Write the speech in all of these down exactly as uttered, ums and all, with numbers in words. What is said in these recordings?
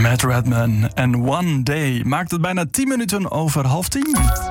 Matt Redman en One Day maakt het bijna tien minuten over half tien.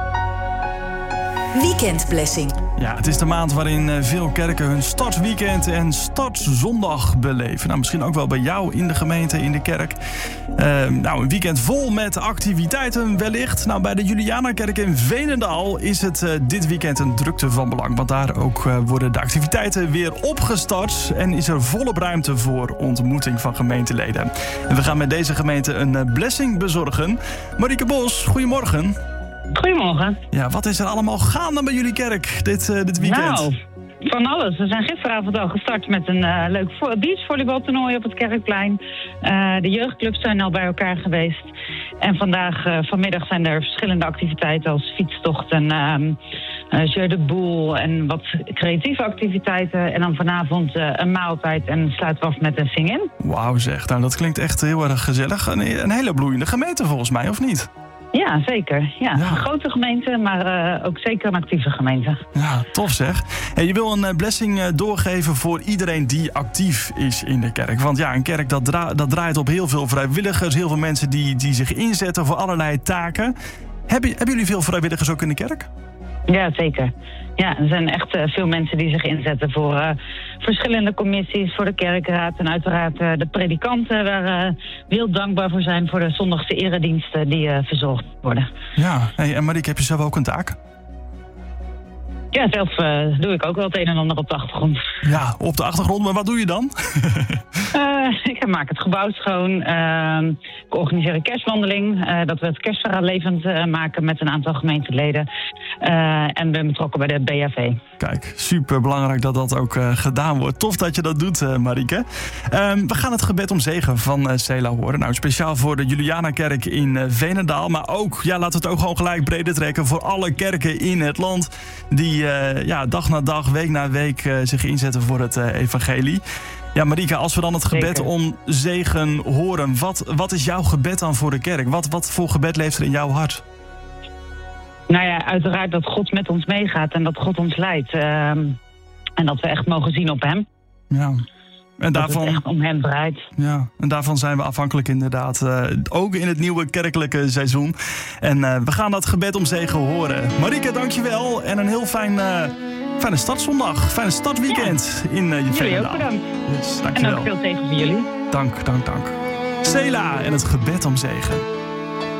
Weekendblessing. Ja, het is de maand waarin veel kerken hun startweekend en startzondag beleven. Nou, misschien ook wel bij jou in de gemeente, in de kerk. Uh, nou, een weekend vol met activiteiten wellicht. Nou, bij de Julianakerk in Veenendaal is het uh, dit weekend een drukte van belang. Want daar ook uh, worden de activiteiten weer opgestart. En is er volop ruimte voor ontmoeting van gemeenteleden. En we gaan met deze gemeente een uh, blessing bezorgen. Marieke Bos, goedemorgen. Goedemorgen. Ja, wat is er allemaal gaande bij jullie kerk dit, uh, dit weekend? Nou, van alles. We zijn gisteravond al gestart met een uh, leuk vo- beachvolleybaltoernooi op het Kerkplein. Uh, de jeugdclubs zijn al bij elkaar geweest. En vandaag, uh, vanmiddag zijn er verschillende activiteiten als fietstocht en um, uh, jeu de boule en wat creatieve activiteiten. En dan vanavond uh, een maaltijd en sluiten we af met een sing-in. Wauw zeg, nou, dat klinkt echt heel erg gezellig. Een, een hele bloeiende gemeente volgens mij, of niet? Ja, zeker. Ja, Ja. Een grote gemeente, maar uh, ook zeker een actieve gemeente. Ja, tof zeg. En je wil een uh, blessing uh, doorgeven voor iedereen die actief is in de kerk. Want ja, een kerk dat, dra- dat draait op heel veel vrijwilligers. Heel veel mensen die, die zich inzetten voor allerlei taken. Hebben, hebben jullie veel vrijwilligers ook in de kerk? Ja, zeker. Ja, er zijn echt uh, veel mensen die zich inzetten voor uh, verschillende commissies, voor de kerkraad en uiteraard uh, de predikanten, waar uh, we heel dankbaar voor zijn voor de zondagse erediensten die uh, verzorgd worden. Ja, hey, en Marieke, heb je zelf ook een taak? Ja, zelf uh, doe ik ook wel het een en ander op de achtergrond. Ja, op de achtergrond, maar wat doe je dan? uh, ik maak het gebouw schoon. Uh, ik organiseer een kerstwandeling. Uh, dat we het kerstverhaal levend uh, maken met een aantal gemeenteleden. Uh, en ben betrokken bij de B H V. Kijk, super belangrijk dat dat ook uh, gedaan wordt. Tof dat je dat doet, uh, Marieke. Um, we gaan het gebed om zegen van uh, Sela horen. Nou, speciaal voor de Julianakerk in uh, Veenendaal. Maar ook, ja, laten we het ook gewoon gelijk breder trekken voor alle kerken in het land die uh, ja, dag na dag, week na week uh, zich inzetten voor het uh, evangelie. Ja, Marieke, als we dan het gebed Zeker. om zegen horen, wat, wat is jouw gebed dan voor de kerk? Wat, wat voor gebed leeft er in jouw hart? Nou ja, uiteraard dat God met ons meegaat en dat God ons leidt. Uh, en dat we echt mogen zien op hem. Ja. En Dat daarvan, het echt om hem draait. ja, en daarvan zijn we afhankelijk inderdaad. Uh, ook in het nieuwe kerkelijke seizoen. En uh, we gaan dat gebed om zegen horen. Marieke, dankjewel. En een heel fijn, uh, fijne startzondag. Fijne startweekend ja. in uh, je Jullie ook Veenendaal. bedankt. Yes, En dankjewel. ook veel zegen voor jullie. Dank, dank, dank. Sela en het gebed om zegen.